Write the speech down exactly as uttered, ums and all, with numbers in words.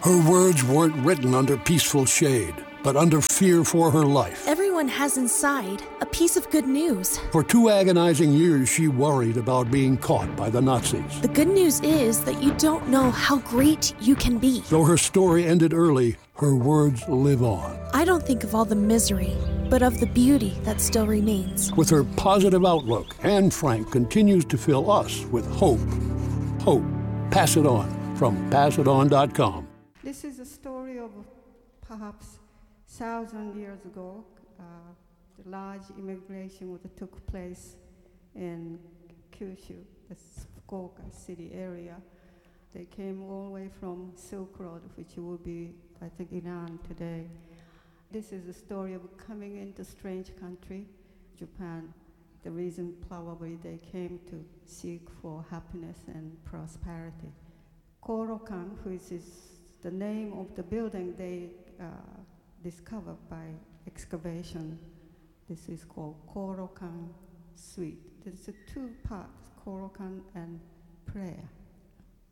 Her words weren't written under peaceful shade, but under fear for her life. Everyone has inside a piece of good news. For two agonizing years, she worried about being caught by the Nazis. The good news is that you don't know how great you can be. Though her story ended early, her words live on. I don't think of all the misery, but of the beauty that still remains. With her positive outlook, Anne Frank continues to fill us with hope. Hope. Pass it on from pass it on dot com. This is a story of perhaps thousand years ago. Uh, the large immigration that took place in Kyushu, the Fukuoka city area. They came all the way from Silk Road, which will be, I think, Iran today. This is a story of coming into strange country, Japan. The reason probably they came to seek for happiness and prosperity. Korokan, which is the name of the building they uh, discovered by excavation. This is called Korokan Suite. There's two parts, Korokan and prayer.